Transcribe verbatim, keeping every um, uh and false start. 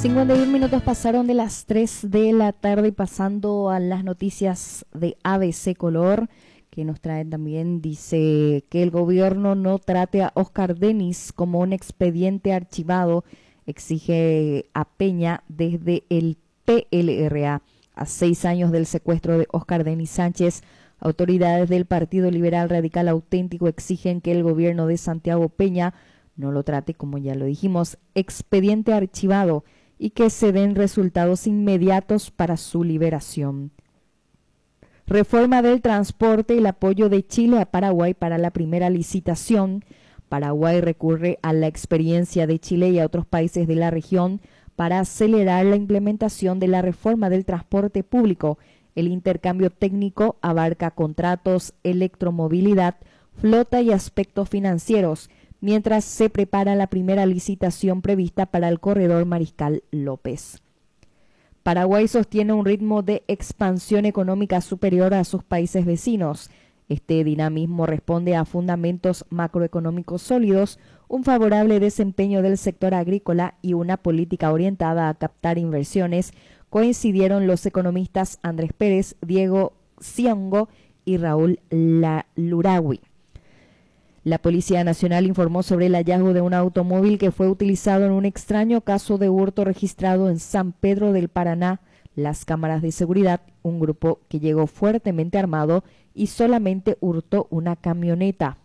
cincuenta y un minutos pasaron de las tres de la tarde, pasando a las noticias de A B C Color, que nos traen también. Dice que el gobierno no trate a Oscar Denis como un expediente archivado, exige a Peña desde el P L R A. A seis años del secuestro de Oscar Denis Sánchez, autoridades del Partido Liberal Radical Auténtico exigen que el gobierno de Santiago Peña no lo trate, como ya lo dijimos, expediente archivado, y que se den resultados inmediatos para su liberación. Reforma del transporte y el apoyo de Chile a Paraguay para la primera licitación. Paraguay recurre a la experiencia de Chile y a otros países de la región para acelerar la implementación de la reforma del transporte público. El intercambio técnico abarca contratos, electromovilidad, flota y aspectos financieros, mientras se prepara la primera licitación prevista para el corredor Mariscal López. Paraguay sostiene un ritmo de expansión económica superior a sus países vecinos. Este dinamismo responde a fundamentos macroeconómicos sólidos, un favorable desempeño del sector agrícola y una política orientada a captar inversiones, coincidieron los economistas Andrés Pérez, Diego Siongo y Raúl Lurawi. La Policía Nacional informó sobre el hallazgo de un automóvil que fue utilizado en un extraño caso de hurto registrado en San Pedro del Paraná. Las cámaras de seguridad, un grupo que llegó fuertemente armado y solamente hurtó una camioneta.